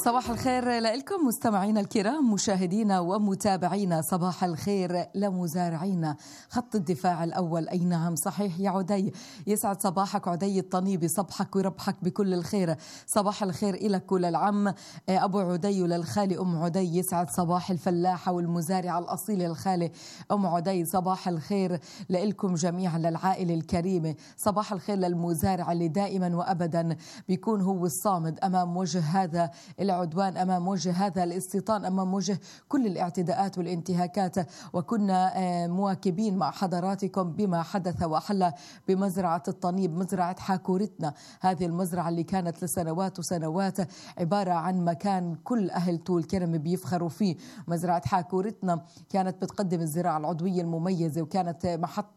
صباح الخير لكم مستمعينا الكرام، مشاهدينا ومتابعينا. صباح الخير لمزارعينا خط الدفاع الأول. أي نعم صحيح يا عدي، يسعد صباحك عدي الطنيبي، صبحك وربحك بكل الخير. صباح الخير إلك وللعم أبو عدي وللخالي أم عدي. يسعد صباح الفلاحة والمزارعة الأصيلة الخالي أم عدي. صباح الخير لكم جميعا، للعائلة الكريمة. صباح الخير للمزارع اللي دائما وأبدا بيكون هو الصامد أمام وجه هذا العدوان، أمام وجه هذا الاستيطان، أمام وجه كل الاعتداءات والانتهاكات. وكنا مواكبين مع حضراتكم بما حدث وحل بمزرعة الطنيب، مزرعة حاكورتنا. هذه المزرعة اللي كانت لسنوات وسنوات عبارة عن مكان كل أهل طول كرم بيفخروا فيه. مزرعة حاكورتنا كانت بتقدم الزراعة العضوية المميزة، وكانت محط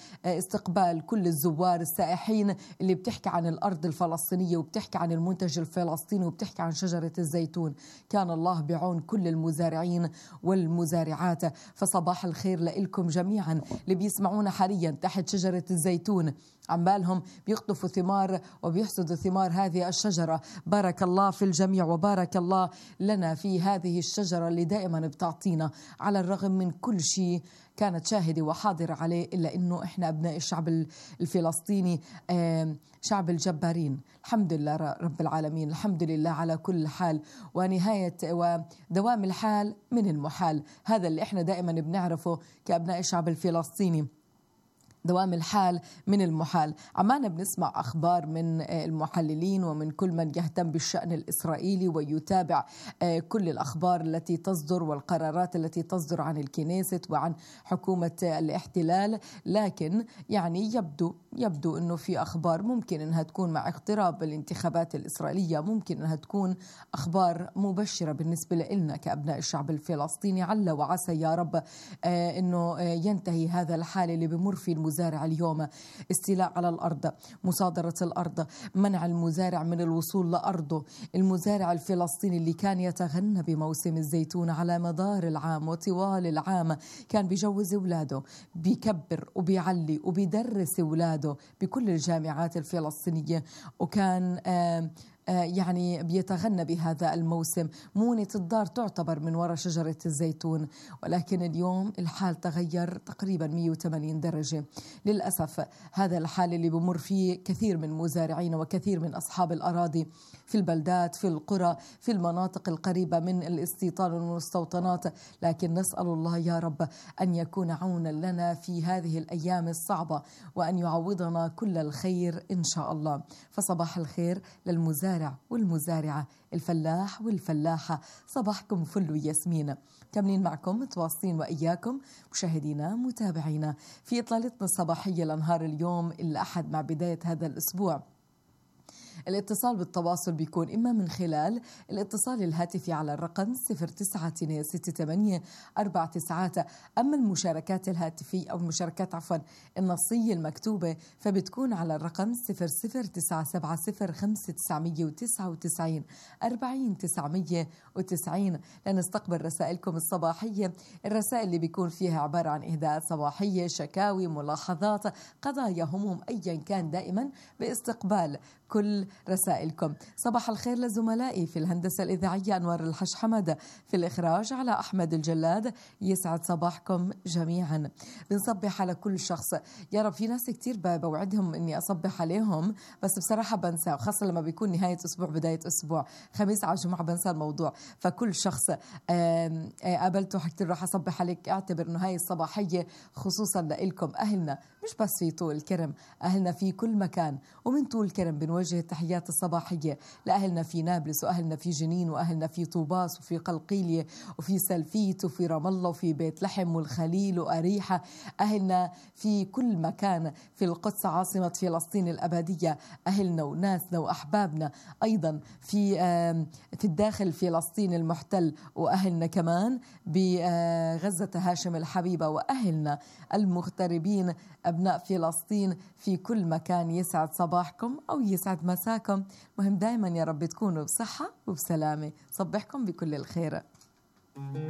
لاستقبال كل الزوار السائحين اللي بتحكي عن الأرض الفلسطينية وبتحكي عن المنتج الفلسطيني وبتحكي عن شجرة الزيتون. كان الله بعون كل المزارعين والمزارعات. فصباح الخير لكم جميعا اللي بيسمعونا حاليا تحت شجرة الزيتون، عمالهم بيقطفوا ثمار وبيحصدوا ثمار هذه الشجرة. بارك الله في الجميع وبارك الله لنا في هذه الشجرة اللي دائما بتعطينا على الرغم من كل شيء كانت شاهدة وحاضرة عليه، إلا إنه إحنا أبناء الشعب الفلسطيني شعب الجبارين. الحمد لله رب العالمين، الحمد لله على كل حال. ونهاية ودوام الحال من المحال، هذا اللي إحنا دائما بنعرفه كأبناء الشعب الفلسطيني، دوام الحال من المحال. عمانا بنسمع أخبار من المحللين ومن كل من يهتم بالشأن الإسرائيلي ويتابع كل الأخبار التي تصدر والقرارات التي تصدر عن الكنيست وعن حكومة الاحتلال. لكن يعني يبدو أنه في أخبار ممكن أنها تكون مع اقتراب الانتخابات الإسرائيلية، ممكن أنها تكون أخبار مبشرة بالنسبة لنا كأبناء الشعب الفلسطيني. عل وعسى يا رب أنه ينتهي هذا الحال اللي بمر فيه المزارع اليوم. استيلاء على الأرض، مصادرة الأرض، منع المزارع من الوصول لأرضه. المزارع الفلسطيني اللي كان يتغنى بموسم الزيتون على مدار العام وطوال العام، كان بيجوز أولاده، بيكبر وبيعلي وبيدرس أولاده بكل الجامعات الفلسطينية، وكان يعني بيتغنى بهذا الموسم. مونة الدار تعتبر من وراء شجرة الزيتون، ولكن اليوم الحال تغير تقريبا 180 درجة. للأسف هذا الحال اللي بمر فيه كثير من مزارعين وكثير من أصحاب الأراضي في البلدات، في القرى، في المناطق القريبة من الاستيطان والمستوطنات. لكن نسأل الله يا رب أن يكون عونا لنا في هذه الأيام الصعبة، وأن يعوضنا كل الخير إن شاء الله. فصباح الخير للمزارع والمزارعة، الفلاح والفلاحة. صباحكم فل وياسمين. كاملين معكم متواصلين وإياكم مشاهدينا متابعينا في إطلالتنا الصباحية لنهار اليوم الأحد مع بداية هذا الأسبوع. الاتصال بالتواصل بيكون إما من خلال الاتصال الهاتفي على الرقم 09268 أما المشاركات الهاتفية أو المشاركات النصية المكتوبة فبتكون على الرقم 009705999 40990 لنستقبل رسائلكم الصباحية. الرسائل اللي بيكون فيها عبارة عن إهداءات صباحية، شكاوي، ملاحظات، قضايا، هموم، أيا كان، دائما باستقبال كل رسائلكم. صباح الخير لزملائي في الهندسة الإذاعية أنوار الحش حمد، في الإخراج على أحمد الجلاد. يسعد صباحكم جميعا. بنصبح على كل شخص. يا رب في ناس كتير بوعدهم أني أصبح عليهم بس بصراحة بنسى، خاصة لما بيكون نهاية أسبوع بداية أسبوع، خميس على جمعة بنسى الموضوع. فكل شخص قابلته حكيت راح أصبح عليك، اعتبر أنه هاي الصباحية خصوصا لإلكم أهلنا، مش بس في طول كرم، أهلنا في كل مكان. ومن طول كرم بنوجه التحيات الصباحية لأهلنا في نابلس، وأهلنا في جنين، وأهلنا في طوباس، وفي قلقيلية، وفي سلفيت، وفي رام الله، وفي بيت لحم والخليل وأريحة. أهلنا في كل مكان، في القدس عاصمة فلسطين الأبدية، أهلنا وناسنا وأحبابنا أيضا في الداخل فلسطين المحتل، وأهلنا كمان بغزة هاشم الحبيبة، وأهلنا المغتربين أبناء فلسطين في كل مكان. يسعد صباحكم أو يسعد مساكم، مهم دائما يا رب تكونوا بصحة وبسلامة. صبحكم بكل الخير.